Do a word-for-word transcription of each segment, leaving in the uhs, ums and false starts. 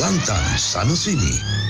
Kelantan Sana Sini.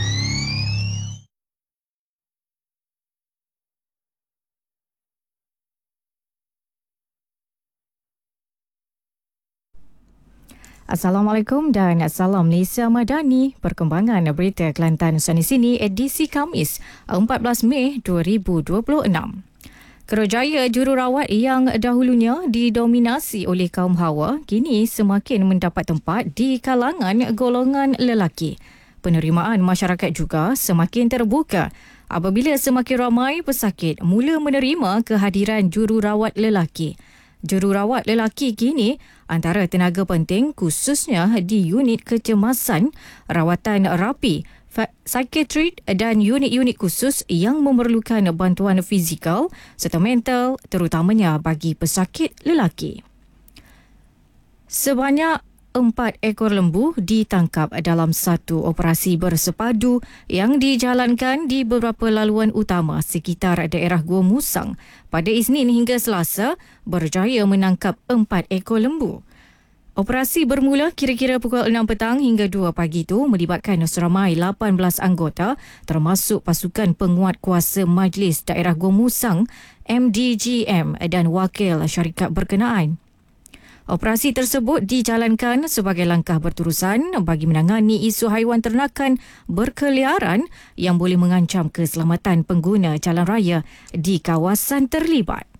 Assalamualaikum dan salam Malaysia Madani. Perkembangan berita Kelantan Sana Sini edisi Khamis empat belas Mei dua ribu dua puluh enam. Kerjaya jururawat yang dahulunya didominasi oleh kaum hawa kini semakin mendapat tempat di kalangan golongan lelaki. Penerimaan masyarakat juga semakin terbuka apabila semakin ramai pesakit mula menerima kehadiran jururawat lelaki. Jururawat lelaki kini antara tenaga penting khususnya di unit kecemasan, rawatan rapi, psikiatri dan unit-unit khusus yang memerlukan bantuan fizikal serta mental terutamanya bagi pesakit lelaki. Sebanyak empat ekor lembu ditangkap dalam satu operasi bersepadu yang dijalankan di beberapa laluan utama sekitar daerah Gua Musang pada Isnin hingga Selasa berjaya menangkap empat ekor lembu. Operasi bermula kira-kira pukul enam petang hingga dua pagi itu melibatkan seramai lapan belas anggota termasuk pasukan penguat kuasa Majlis Daerah Gua Musang M D G M dan wakil syarikat berkenaan. Operasi tersebut dijalankan sebagai langkah berterusan bagi menangani isu haiwan ternakan berkeliaran yang boleh mengancam keselamatan pengguna jalan raya di kawasan terlibat.